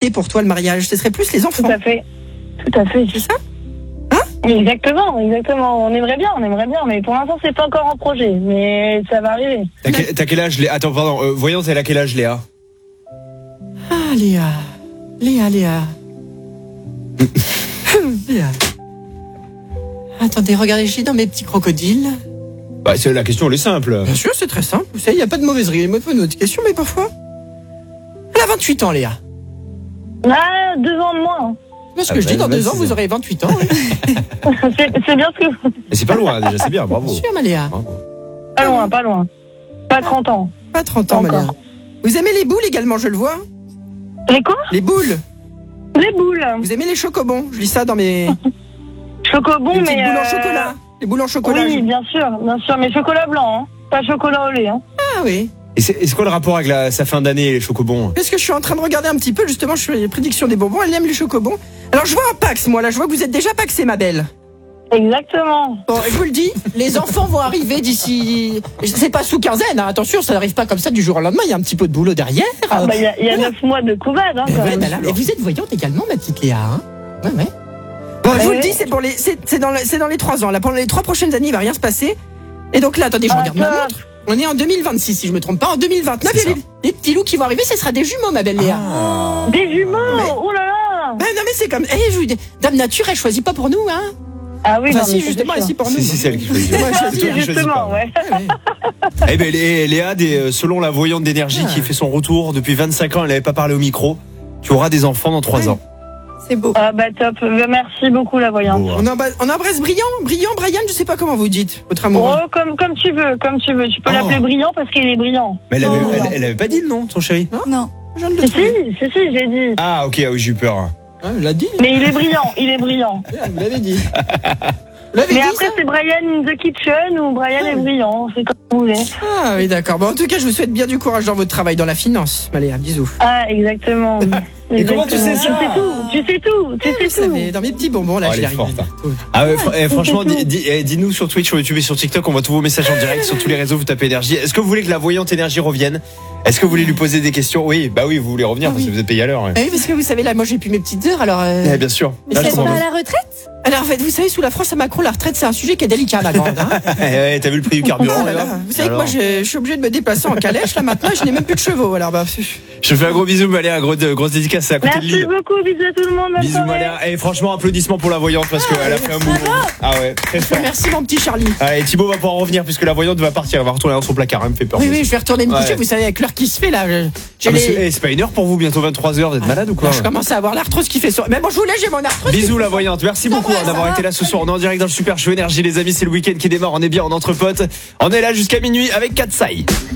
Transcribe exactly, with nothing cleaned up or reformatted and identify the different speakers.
Speaker 1: priorité pour toi, le mariage? Ce serait plus les enfants?
Speaker 2: Tout à fait. Tout à fait.
Speaker 1: C'est ça?
Speaker 2: Exactement, exactement. On aimerait bien, on aimerait bien, mais pour l'instant, c'est pas encore en projet, mais ça va arriver.
Speaker 3: T'as quel, t'as quel âge, Léa? Attends, pardon, euh, voyons, elle a quel âge, Léa?
Speaker 1: Ah, Léa. Léa, Léa. Léa. Attendez, regardez, je suis dans mes petits crocodiles.
Speaker 3: Bah, c'est, la question, elle est simple.
Speaker 1: Bien sûr, c'est très simple. Vous savez, il n'y a pas de mauvaise question, mais parfois. Elle a vingt-huit ans, Léa.
Speaker 2: Ah, deux ans de moins.
Speaker 1: C'est ce
Speaker 3: Ah
Speaker 1: que je
Speaker 3: bah,
Speaker 1: dis, dans
Speaker 3: bah,
Speaker 1: deux ans,
Speaker 3: c'est
Speaker 1: vous
Speaker 3: ça.
Speaker 1: aurez vingt-huit ans. Oui.
Speaker 2: c'est, c'est bien ce que vous...
Speaker 3: Et c'est pas loin, déjà, c'est bien, bravo.
Speaker 1: Bien sûr, ma Léa.
Speaker 3: Bravo.
Speaker 2: Pas loin, pas loin. Pas trente ans.
Speaker 1: Pas trente ans, ma
Speaker 2: Encore.
Speaker 1: Léa. Vous aimez les boules également, je le vois?
Speaker 2: Les quoi?
Speaker 1: Les boules.
Speaker 2: Les boules.
Speaker 1: Vous aimez les chocobons? Je lis ça dans mes...
Speaker 2: Chocobon,
Speaker 1: les petites
Speaker 2: mais...
Speaker 1: boules en
Speaker 2: euh,
Speaker 1: chocolat. Les boules en chocolat.
Speaker 2: Oui,
Speaker 1: je-
Speaker 2: bien sûr, bien sûr, mais chocolat blanc, hein. Pas chocolat au lait, hein.
Speaker 1: Ah oui.
Speaker 3: Et c'est, et c'est quoi le rapport avec la, sa fin d'année, les chocobons?
Speaker 1: Qu'est-ce que je suis en train de regarder un petit peu? Justement, je fais les prédictions des bonbons. Elle aime les chocobons. Alors, je vois un Pax, moi, là. Je vois que vous êtes déjà paxé, ma belle.
Speaker 2: Exactement.
Speaker 1: Bon, je vous le dis, les enfants vont arriver d'ici... C'est pas sous quinzaine, hein. Attention, ça n'arrive pas comme ça du jour au lendemain. Il y a un petit peu de boulot derrière.
Speaker 2: Ah, bah, il y a, il y a
Speaker 1: Voilà.
Speaker 2: neuf mois de couvade, hein, quand
Speaker 1: Ouais,
Speaker 2: même.
Speaker 1: bah là. Et vous êtes voyante également, ma petite Léa, hein? Ouais, ouais. Bon, je vous
Speaker 2: Ouais.
Speaker 1: le dis, c'est pour les, c'est, c'est dans, le- c'est dans les trois ans. Là, pendant les trois prochaines années, il va rien se passer. Et donc là, attendez, je
Speaker 2: Ah,
Speaker 1: regarde ma
Speaker 2: top.
Speaker 1: montre. On est en deux mille vingt-six, si je me trompe pas. En deux mille vingt-neuf,
Speaker 3: C'est
Speaker 1: il y a
Speaker 3: ça.
Speaker 1: les, les petits loups qui vont arriver. Ce sera des jumeaux, ma belle Léa.
Speaker 3: Ah.
Speaker 2: Des jumeaux.
Speaker 1: Ouais.
Speaker 2: Oh là là.
Speaker 1: Ben non, mais c'est comme... Eh, je vous dis, Dame Nature, elle choisit pas pour nous, hein.
Speaker 2: Ah oui,
Speaker 1: Enfin,
Speaker 2: non,
Speaker 1: si,
Speaker 2: mais
Speaker 1: justement,
Speaker 2: c'est
Speaker 1: elle
Speaker 2: sûr.
Speaker 1: si pour nous.
Speaker 3: Si, si, c'est elle qui choisit.
Speaker 1: Ouais, je
Speaker 3: C'est
Speaker 1: dis,
Speaker 3: toi qui choisis
Speaker 2: Justement,
Speaker 3: pas.
Speaker 2: ouais.
Speaker 1: Ouais, ouais.
Speaker 3: Eh ben, Lé- Léa, des, euh, selon la voyante d'énergie
Speaker 1: Ah.
Speaker 3: qui fait son retour depuis vingt-cinq ans, elle n'avait pas parlé au micro. Tu auras des enfants dans trois
Speaker 1: Ouais.
Speaker 3: ans.
Speaker 1: C'est beau.
Speaker 2: Ah bah top, Bah, merci beaucoup la voyante.
Speaker 3: Beau, hein.
Speaker 1: On, embrasse, on embrasse Brillant, Brillant, Brian, je sais pas comment vous dites, votre
Speaker 2: Oh,
Speaker 1: amoureux.
Speaker 2: comme, comme tu veux, comme tu veux. Tu peux
Speaker 3: Oh.
Speaker 2: l'appeler brillant parce qu'il est brillant.
Speaker 3: Mais elle avait,
Speaker 2: Oh.
Speaker 3: elle, elle avait pas dit le nom, ton chéri?
Speaker 4: Non.
Speaker 1: Je viens de le
Speaker 2: Si,
Speaker 1: trouver.
Speaker 2: si, si, j'ai dit.
Speaker 3: Ah, ok, ah oui, j'ai eu peur.
Speaker 1: Ah, je l'ai dit.
Speaker 2: Mais il est brillant, il est brillant.
Speaker 1: Vous l'avez dit. Vous l'avez
Speaker 2: Mais
Speaker 1: dit,
Speaker 2: après,
Speaker 1: ça
Speaker 2: c'est Brian in the kitchen ou Brian est brillant. C'est comme vous voulez.
Speaker 1: Ah oui, d'accord. Bon, en tout cas, je vous souhaite bien du courage dans votre travail, dans la finance. Maléa, bisous.
Speaker 2: Ah, exactement.
Speaker 3: Et comment tu sais ça?
Speaker 2: Tu sais tout, tu sais tout, tu
Speaker 1: Vous
Speaker 2: sais tout.
Speaker 1: savez, dans mes petits bonbons, là,
Speaker 3: Oh,
Speaker 1: je
Speaker 3: elle
Speaker 1: l'ai
Speaker 3: est
Speaker 1: arrivé.
Speaker 3: forte, Ah ouais, fr- eh, franchement, dis- dis- eh, dis-nous sur Twitch, sur YouTube et sur TikTok, on voit tous vos messages en direct sur tous les réseaux, vous tapez énergie. Est-ce que vous voulez que la voyante énergie revienne? Est-ce que vous voulez lui poser des questions? Oui, bah oui, vous voulez revenir
Speaker 1: Ah
Speaker 3: parce que
Speaker 1: oui.
Speaker 3: vous êtes payé à l'heure. Ouais.
Speaker 1: Ah oui, parce que vous savez, là, moi, j'ai plus mes petites heures, alors... euh,
Speaker 3: Eh, bien sûr.
Speaker 1: Mais
Speaker 3: Là,
Speaker 1: c'est
Speaker 3: je
Speaker 4: Vous êtes
Speaker 3: comprends.
Speaker 4: pas à la retraite?
Speaker 1: Alors, en fait, vous savez, sous la France à Macron, la retraite, c'est un sujet qui est délicat, ma grande. Hein.
Speaker 3: Eh, ouais, t'as vu le prix du carburant
Speaker 1: Ah là
Speaker 3: là
Speaker 1: là. Vous savez
Speaker 3: Alors
Speaker 1: que moi, je, je suis obligé de me déplacer en calèche, là, maintenant, et je n'ai même plus de chevaux, alors bah...
Speaker 3: Je fais un gros bisou, Maléa, gros, de- grosse dédicace, c'est à côté de
Speaker 2: Merci
Speaker 3: Lille.
Speaker 2: beaucoup, bisous à tout le monde. bonne
Speaker 3: Bisous
Speaker 2: soirée.
Speaker 3: Maléa. Et franchement, applaudissements pour la voyante parce qu'elle a fait un mouvement. Ah ouais, très fort.
Speaker 1: Merci, mon petit Charlie.
Speaker 3: Allez, Thibaut va pouvoir revenir puisque la voyante va partir, elle va retourner dans son placard, elle me fait peur.
Speaker 1: Oui,
Speaker 3: moi
Speaker 1: oui,
Speaker 3: aussi.
Speaker 1: je vais retourner me coucher,
Speaker 3: Ouais.
Speaker 1: vous savez, avec l'heure qui se fait, là. je- j'ai
Speaker 3: Ah, mais
Speaker 1: les-
Speaker 3: c'est, eh, c'est pas une heure pour vous, bientôt vingt-trois heures, vous êtes malade ou quoi?
Speaker 1: Là, je commence à avoir l'arthrose qui fait ça. Mais bon, je vous laisse, j'ai mon arthrose. qui
Speaker 3: Bisous
Speaker 1: fait
Speaker 3: la
Speaker 1: ça.
Speaker 3: voyante, merci beaucoup
Speaker 1: va,
Speaker 3: hein, d'avoir
Speaker 1: ça
Speaker 3: été là ce soir. On est en direct dans le Super Show Énergie les amis, c'est le week-end qui démarre, on est bien en entre potes. On est là jusqu'à minuit avec Katsai.